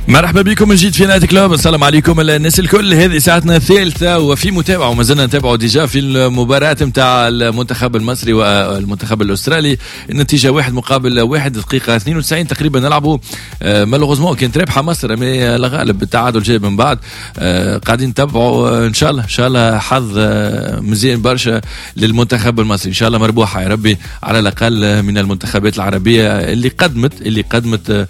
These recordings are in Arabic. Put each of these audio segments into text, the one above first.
مرحبا بكم من جديد في نايت كلوب. السلام عليكم الناس الكل. هذه ساعتنا الثالثة وفي متابعة وما زلنا نتابعوا ديجا في المباراة متاع المنتخب المصري والمنتخب الأسترالي. النتيجة 1-1 دقيقة 92 تقريبا نلعبوا. مالوغوزمون كانت رابحة مصر مي الغالب التعادل جاي من بعد. قاعدين نتابعوا إن شاء الله حظ مزيان برشا للمنتخب المصري. إن شاء الله مربوحة يا ربي على الأقل من المنتخبات العربية اللي قدمت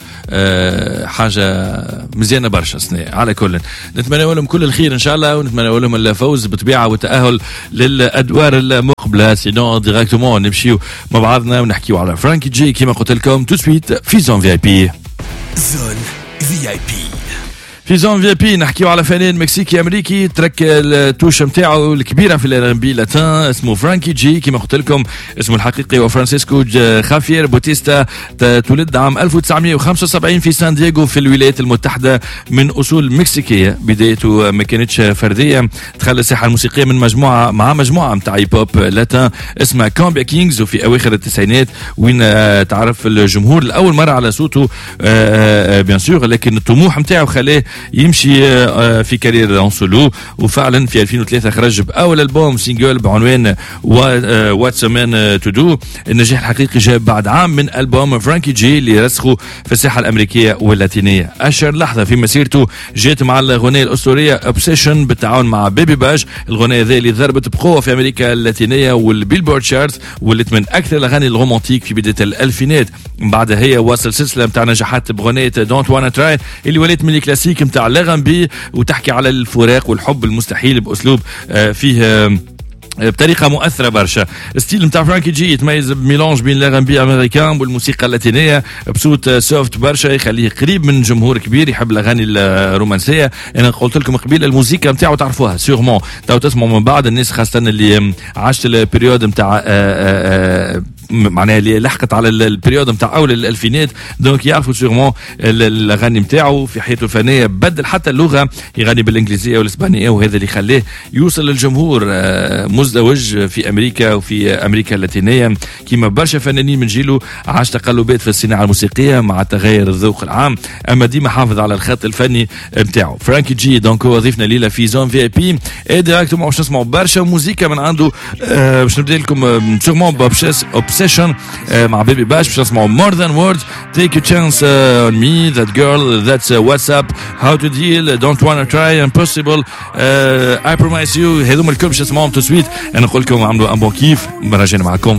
حاجة مزيانه برشا سنة. على كل نتمنى لهم كل الخير ان شاء الله، ونتمنى لهم الفوز بطبيعه والتاهل للادوار المقبله. سينو ديريكتومون نمشيو مع بعضنا ونحكيو على فرانكي جي كيما قلت لكم تو سويت في زون في اي بي. زون في اي بي في زون في بي نحكيو على فنان مكسيكي امريكي ترك التوش نتاعو الكبيره في الار ام بي لاتان، اسمه فرانكي جي كما قلت لكم. اسمه الحقيقي هو فرانسيسكو خافير بوتيستا. تولد عام 1975 في سان دييغو في الولايات المتحده، من اصول مكسيكيه. بدايته ما كانتش فرديه، دخل الساحه الموسيقيه من مجموعه نتاع هيب هوب لاتان اسمها كامبيا كينجز، وفي اواخر التسعينات وين تعرف الجمهور لاول مره على صوته بيان سور. لكن الطموح نتاعو خلاه يمشي في كارير اون سولو، وفعلا في 2003 خرج باول البوم سينجل بعنوان واتس مان تو دو. النجاح الحقيقي جاء بعد عام من البوم فرانكي جي اللي رسخه في الساحه الامريكيه واللاتينيه. اشهر لحظه في مسيرته جات مع الاغنيه الاسطوريه اوبسيشن بالتعاون مع بيبي باش. الاغنيه ذي اللي ضربت بقوه في امريكا اللاتينيه والبيلبورد شارت، ولت من اكثر الاغاني الرومانتيك في بدايه الالفينات. بعدها هي واصل سلسله نتاع نجاحات باغنيه دونت وانا تراي اللي ولات من الكلاسيك نتاع الار وتحكي على الفراق والحب المستحيل باسلوب فيه بطريقه مؤثره برشا. الستيل نتاع فرانكي جي يتميز بميلانج بين الار ام بي امريكان والموسيقى اللاتينيه بصوت سوفت برشا يخليه قريب من جمهور كبير يحب الاغاني الرومانسيه. انا قلت لكم قبيل الموسيقى نتاعو تعرفوها سيغمون، تو تسمعوا من بعض الناس خاصه اللي عاشت البريود نتاع معناها اللي لحقت على البريود نتاع اول الالفينات، دونك يعرفوا سيغمون الاغاني نتاعو. في حياته الفنيه بدل حتى اللغه، يغني بالانجليزيه والاسبانيه، وهذا اللي خلاه يوصل للجمهور مزدوج في امريكا وفي امريكا اللاتينيه. كيما برشا فنانين من جيله عاش تقلبات في الصناعه الموسيقيه مع تغير الذوق العام، اما ديما حافظ على الخط الفني نتاعو. فرانكي جي دونك هو ضيفنا ليله في زون في اي بي. اي ديريكتومون باش نسمعوا برشا موسيقى من عنده. باش نبدا لكم سيغمون اوبسيشن مع بيبي باش. باش نسمعوا مور ذان ووردز، تيك يو تشانس اون مي، ذات جيرل، ذاتس واتساب، هاو تو ديل، دونت وانا تراي، امبوسيبل، اي بروميس يو. هذوما الكل باش نسمعهم تو سويت. انا نقول لكم عملوا ان بون كيف. راجعين معكم